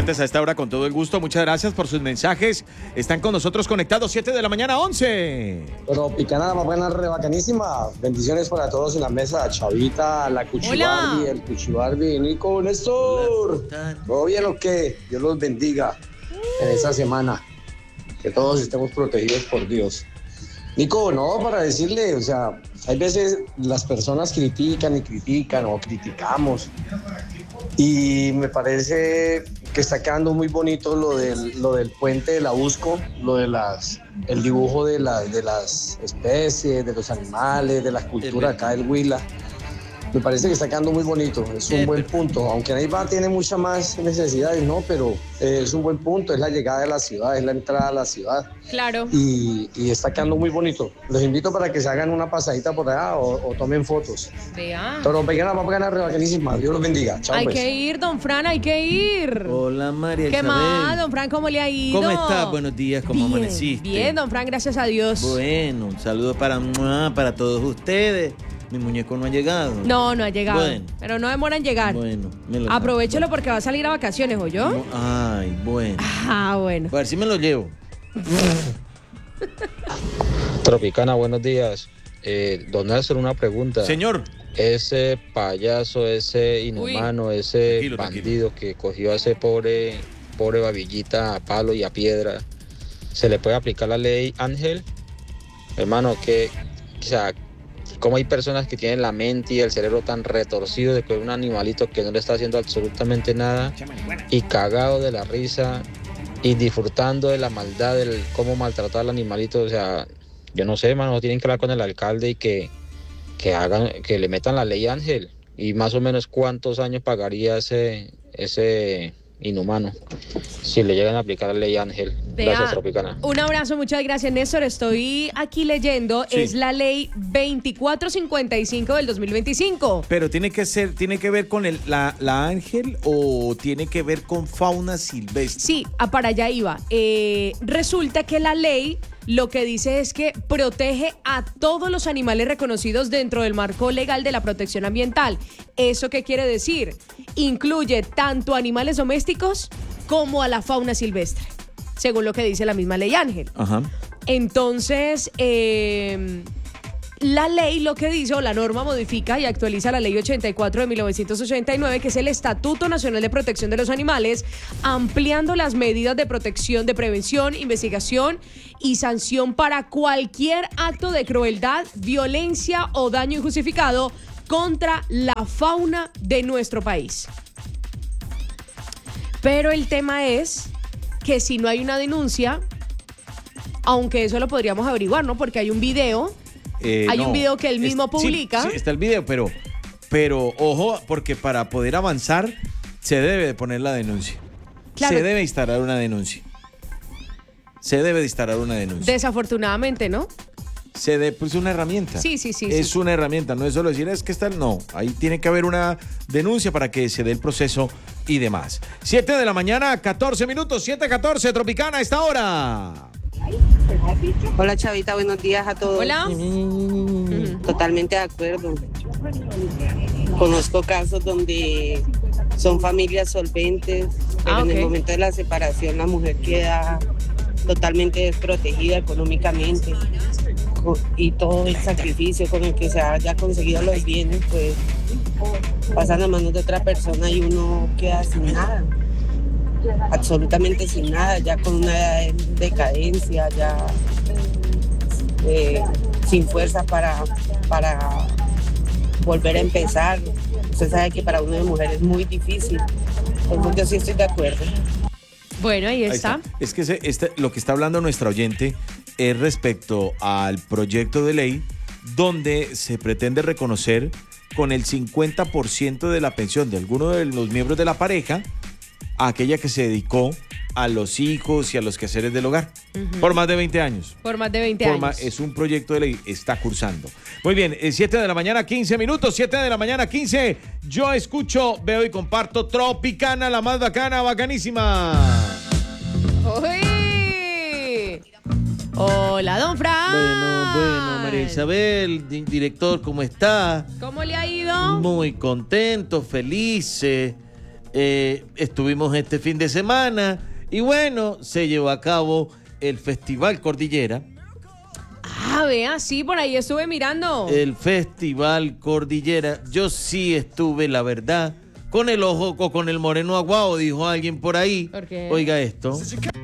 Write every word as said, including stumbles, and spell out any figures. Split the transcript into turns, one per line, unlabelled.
oyentes a esta hora con todo el gusto. Muchas gracias por sus mensajes. Están con nosotros conectados siete de la mañana, once.
Tropicana, más buena, re bacanísima. Bendiciones para todos en la mesa. Chavita, la Cuchibarbi, el Cuchibarbi, Nico, Néstor. ¿Todo bien o qué? Dios los bendiga en esta semana. Que todos estemos protegidos por Dios. Nico, no, para decirle, o sea, hay veces las personas critican y critican o criticamos. Y me parece que está quedando muy bonito lo del, lo del puente de la Usco, lo de las, el dibujo de, la, de las especies, de los animales, de la cultura acá del Huila. Me parece que está quedando muy bonito, es un buen punto, aunque Neiva tiene muchas más necesidades, ¿no? Pero eh, es un buen punto, es la llegada de la ciudad, es la entrada a la ciudad.
Claro.
Y, y está quedando muy bonito. Los invito para que se hagan una pasadita por allá o, o tomen fotos.
Vea.
Toro Pegana, va a ganar re bacanísima, Dios los bendiga. Chao,
Hay
pues.
que ir, don Fran, hay que ir.
Hola, María
¿Qué
Isabel.
más, don Fran? ¿Cómo le ha ido?
¿Cómo estás? Buenos días, ¿cómo
Bien,
amaneciste?
Bien, don Fran, gracias a Dios.
Bueno, un saludo para, para todos ustedes. Mi muñeco no ha llegado.
No, no ha llegado.
Bueno.
Pero no demora en llegar.
Bueno, me lo
Aprovechelo porque va a salir a vacaciones, ¿o yo?
No, ay, bueno.
Ah, bueno.
A ver si me lo llevo.
Tropicana, buenos días. Eh, don Nelson, una pregunta.
Señor.
Ese payaso, ese inhumano, Uy. ese tranquilo, bandido tranquilo. que cogió a ese pobre, pobre babillita a palo y a piedra, ¿se le puede aplicar la ley Ángel? Hermano, que, o sea, cómo hay personas que tienen la mente y el cerebro tan retorcido de que un animalito que no le está haciendo absolutamente nada y cagado de la risa y disfrutando de la maldad del cómo maltratar al animalito. O sea, yo no sé, hermano, tienen que hablar con el alcalde y que, que hagan, que le metan la ley Ángel. Y más o menos cuántos años pagaría ese, ese inhumano si le llegan a aplicar la ley Ángel.
Vea,
gracias, Tropicana.
Un abrazo, muchas gracias, Néstor. Estoy aquí leyendo, sí. Es la ley veinticuatro cincuenta y cinco del dos mil veinticinco.
Pero tiene que ser, tiene que ver con el, la, la Ángel o tiene que ver con fauna silvestre.
Sí, a para allá iba. Eh, resulta que la ley lo que dice es que protege a todos los animales reconocidos dentro del marco legal de la protección ambiental. ¿Eso qué quiere decir? Incluye tanto animales domésticos como a la fauna silvestre, según lo que dice la misma ley Ángel.
Ajá.
Entonces, eh, la ley lo que dice, o la norma modifica y actualiza la ley ochenta y cuatro de mil novecientos ochenta y nueve, que es el Estatuto Nacional de Protección de los Animales, ampliando las medidas de protección, de prevención, investigación y sanción para cualquier acto de crueldad, violencia o daño injustificado contra la fauna de nuestro país. Pero el tema es que si no hay una denuncia, aunque eso lo podríamos averiguar, ¿no? Porque hay un video, eh, hay no, un video que él mismo
es,
publica.
Sí, sí, está el video, pero, pero ojo, porque para poder avanzar se debe de poner la denuncia. Claro. Se debe instalar una denuncia. Se debe de instalar una denuncia.
Desafortunadamente, ¿no?
Se debe, pues una herramienta.
Sí, sí, sí.
Es
sí.
una herramienta, no es solo decir, es que está, no, ahí tiene que haber una denuncia para que se dé el proceso y demás. siete de la mañana, catorce minutos, siete catorce, Tropicana a esta hora.
Hola, Chavita, buenos días a todos.
Hola.
Totalmente de acuerdo. Conozco casos donde son familias solventes, pero ah, okay. en el momento de la separación la mujer queda totalmente desprotegida económicamente y todo el sacrificio con el que se haya conseguido los bienes, pues pasan a manos de otra persona y uno queda sin nada, absolutamente sin nada, ya con una decadencia, ya eh, sin fuerza para, para volver a empezar. Usted sabe que para una mujer es muy difícil, entonces yo sí estoy de acuerdo.
Bueno, ahí está.
Ahí está. Es que se, este, lo que está hablando nuestra oyente es respecto al proyecto de ley donde se pretende reconocer con el cincuenta por ciento de la pensión de alguno de los miembros de la pareja a aquella que se dedicó a los hijos y a los quehaceres del hogar. Uh-huh. Por más de veinte años.
Por más de veinte
Por
años.
Más, es un proyecto de ley, está cursando. Muy bien, siete de la mañana, quince minutos, siete de la mañana, quince. Yo escucho, veo y comparto Tropicana, la más bacana, bacanísima.
¡Uy! Hola, don Fran.
Bueno, bueno, María Isabel, di- director, ¿cómo está?
¿Cómo le ha ido?
Muy contento, feliz. Eh, Eh, estuvimos este fin de semana y bueno, se llevó a cabo el Festival Cordillera.
Ah, vea, sí, por ahí estuve mirando.
El Festival Cordillera. Yo sí estuve, la verdad, con el ojo o con el moreno aguado, dijo alguien por ahí.
¿Por qué?
Oiga esto.